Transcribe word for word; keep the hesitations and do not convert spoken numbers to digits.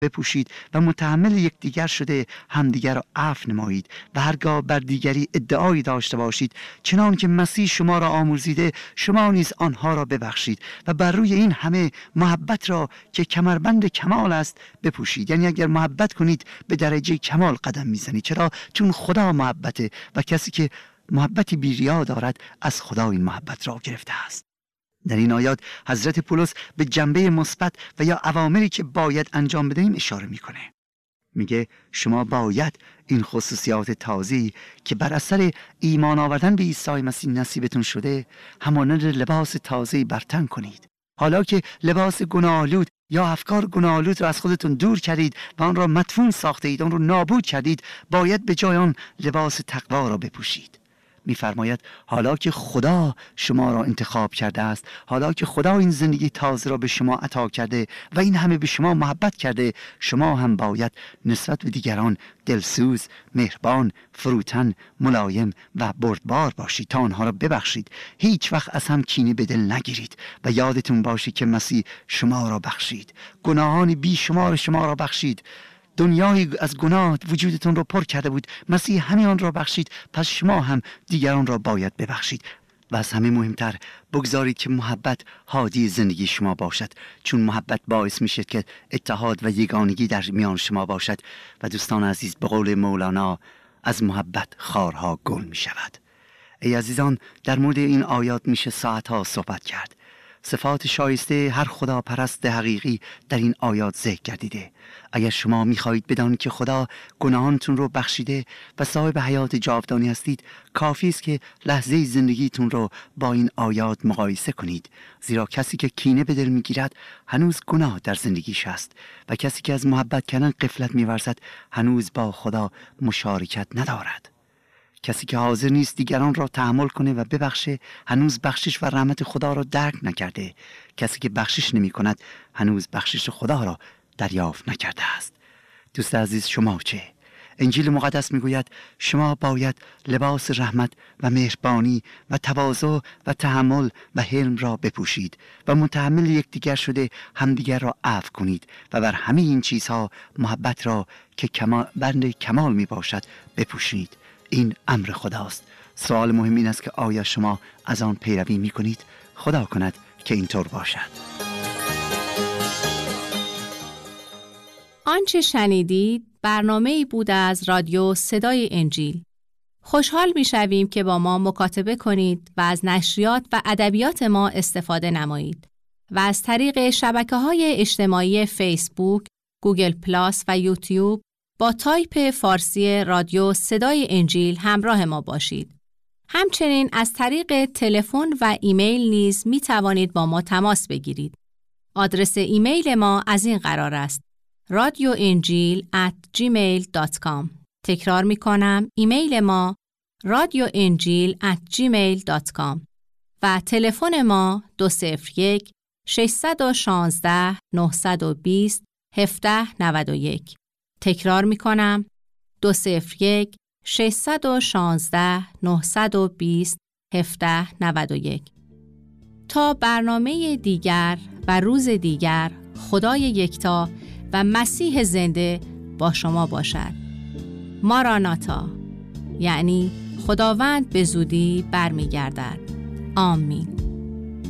بپوشید و متحمل یکدیگر شده همدیگر را عفو نمایید و هرگاه بر دیگری ادعایی داشته باشید چنان که مسیح شما را آمرزیده شما نیز آنها را ببخشید و بر روی این همه محبت را که کمربند کمال است بپوشید. یعنی اگر محبت کنید به درجه کمال قدم میزنید. چرا؟ چون خدا محبته و کسی که محبتی بی‌ریا دارد از خدا این محبت را گرفته است. در این آیات حضرت پولس به جنبه مثبت و یا اوامری که باید انجام بدهیم اشاره میکنه. میگه شما باید این خصوصیات تازه‌ای که بر اثر ایمان آوردن به عیسی مسیح نصیبتون شده همانند لباس تازه‌ای بر تن کنید. حالا که لباس گناه‌آلود یا افکار گناه‌آلود را از خودتون دور کردید و آن را مدفون ساخته اید، آن را نابود کردید، باید به جای آن لباس تقوا را بپوشید. می‌فرماید حالا که خدا شما را انتخاب کرده است، حالا که خدا این زندگی تازه را به شما عطا کرده و این همه به شما محبت کرده، شما هم باید نسبت به دیگران دلسوز، مهربان، فروتن، ملایم و بردبار باشید تا آنها را ببخشید. هیچ وقت از هم کینه به دل نگیرید و یادتون باشه که مسیح شما را بخشید، گناهان بی شمار شما را بخشید. دنیای از گناه وجودتون رو پر کرده بود، مسیح همین آن را بخشید، پس شما هم دیگران را باید ببخشید. و از همه مهمتر بگذارید که محبت هادی زندگی شما باشد، چون محبت باعث میشه که اتحاد و یگانگی در میان شما باشد. و دوستان عزیز، به قول مولانا از محبت خارها گل می شود. ای عزیزان، در مورد این آیات میشه ساعتها صحبت کرد. صفات شایسته هر خدا پرست حقیقی در این آیات ذکر گردیده. اگر شما میخواهید بدانید که خدا گناهانتون رو بخشیده و صاحب حیات جاودانی هستید، کافی است که لحظه زندگیتون رو با این آیات مقایسه کنید. زیرا کسی که کینه به دل میگیرد هنوز گناه در زندگیش است و کسی که از محبت کردن غفلت میورزد هنوز با خدا مشارکت ندارد. کسی که حاضر نیست دیگران را تحمل کنه و ببخشه هنوز بخشش و رحمت خدا را درک نکرده. کسی که بخشش نمی کند هنوز بخشش خدا را دریافت نکرده است. دوست عزیز، شما چه؟ انجیل مقدس میگوید شما باید لباس رحمت و مهربانی و تواضع و تحمل و حلم را بپوشید و متحمل یکدیگر شده همدیگر را عفو کنید و بر همه این چیزها محبت را که کمال بند کمال می باشد بپوشید. این امر خداست. سوال مهم این است که آیا شما از آن پیروی می کنید؟ خدا کند که اینطور باشد. آنچه شنیدید برنامه‌ای بود از رادیو صدای انجیل. خوشحال می‌شویم که با ما مکاتبه کنید و از نشریات و ادبیات ما استفاده نمایید و از طریق شبکه‌های اجتماعی فیسبوک، گوگل پلاس و یوتیوب با تایپ فارسی رادیو صدای انجیل همراه ما باشید. همچنین از طریق تلفن و ایمیل نیز می توانید با ما تماس بگیرید. آدرس ایمیل ما از این قرار است: رادیو انجیل ات جیمیل دات کام. تکرار می کنم، ایمیل ما رادیو انجیل ات جیمیل دات کام و تلفن ما دو صفر یک شش یک شش نه دو صفر هفت نه یک. تکرار می کنم، دو صفر یک شش یک شش نه دو صفر هفت نه یک. تا برنامه دیگر و روز دیگر، خدای یکتا و مسیح زنده با شما باشد. ماراناتا، یعنی خداوند به زودی برمیگردد. آمین.